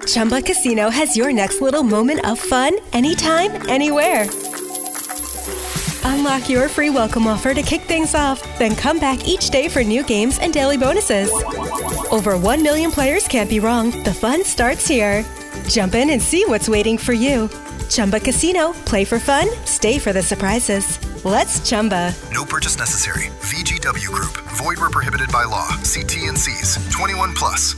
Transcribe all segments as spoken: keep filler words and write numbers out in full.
Chumba Casino has your next little moment of fun anytime, anywhere. Unlock your free welcome offer to kick things off, then come back each day for new games and daily bonuses. Over one million players can't be wrong. The fun starts here. Jump in and see what's waiting for you. Chumba Casino. Play for fun. Stay for the surprises. Let's Chumba. No purchase necessary. V G W Group. Void where prohibited by law. See T N Cs. twenty-one plus.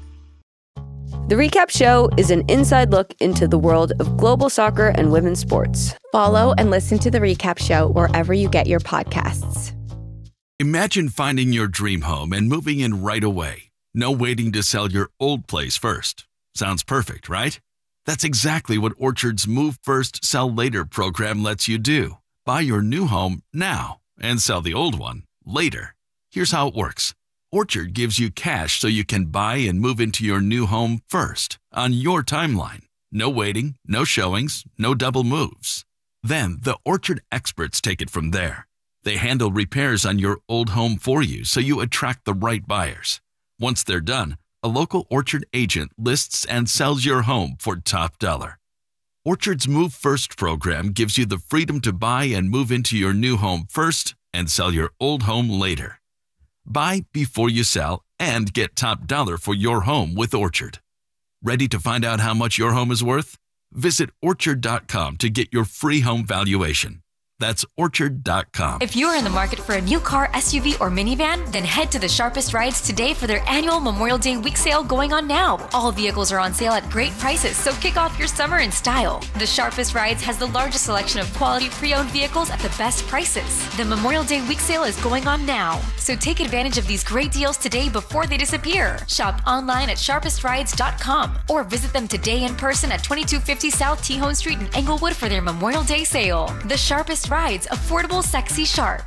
The Recap Show is an inside look into the world of global soccer and women's sports. Follow and listen to The Recap Show wherever you get your podcasts. Imagine finding your dream home and moving in right away. No waiting to sell your old place first. Sounds perfect, right? That's exactly what Orchard's Move First, Sell Later program lets you do. Buy your new home now and sell the old one later. Here's how it works. Orchard gives you cash so you can buy and move into your new home first, on your timeline. No waiting, no showings, no double moves. Then the Orchard experts take it from there. They handle repairs on your old home for you so you attract the right buyers. Once they're done, a local Orchard agent lists and sells your home for top dollar. Orchard's Move First program gives you the freedom to buy and move into your new home first and sell your old home later. Buy before you sell and get top dollar for your home with Orchard. Ready to find out how much your home is worth? Visit orchard dot com to get your free home valuation. That's orchard dot com. If you're in the market for a new car, S U V, or minivan, then head to the Sharpest Rides today for their annual Memorial Day week sale going on now. All vehicles are on sale at great prices, so kick off your summer in style. The Sharpest Rides has the largest selection of quality pre-owned vehicles at the best prices. The Memorial Day week sale is going on now, so take advantage of these great deals today before they disappear. Shop online at sharpest rides dot com or visit them today in person at twenty-two fifty South Tejon Street in Englewood for their Memorial Day sale. The Sharpest Rides, affordable, sexy, sharp.